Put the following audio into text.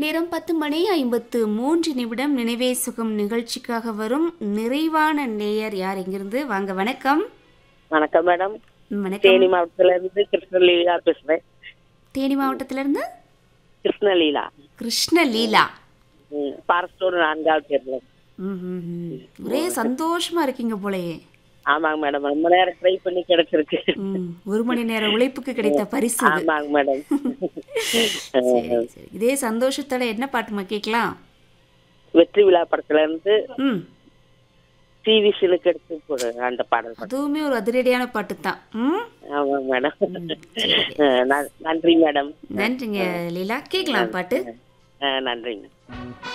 நேரம் 10:53 நினைவே சுகம் நிகழ்ச்சிக்காக வரும் நிறைவான நேயர் யார் எங்கிருந்து? வாங்க, வணக்கம். வணக்கம் மேடம். வணக்கம். தேனி மாவட்டத்துல இருந்து கிருஷ்ணலீலா பேசுறேன். தேனி மாவட்டத்திலிருந்து கிருஷ்ணலீலா. கிருஷ்ணலீலா. பாரஸ்டோர் 4வது தெருல. ஒரே சந்தோஷமா இருக்கீங்க போலயே. ஆமாங்க மேடம், ரொம்ப நேரம் ட்ரை பண்ணி கிடைச்சிருக்கு. 1 மணி நேர உழைப்புக்கு கிடைத்த பரிசு இது. ஆமாங்க மேடம். சரி, சரி. இதே சந்தோஷத்தோட என்ன பாட்டுமா கேட்கலாம்? வெற்றி விழா படத்துல இருந்து ம் டிவி சிலுக்கு எடுத்து அந்த பாடல். அதுவுமே ஒரு அதிரடியான பாட்டு தான். ஆமாங்க மேடம். நன்றி மேடம். நன்றிங்க லீலா. கேட்கலாம் பாட்டு. நன்றிங்க.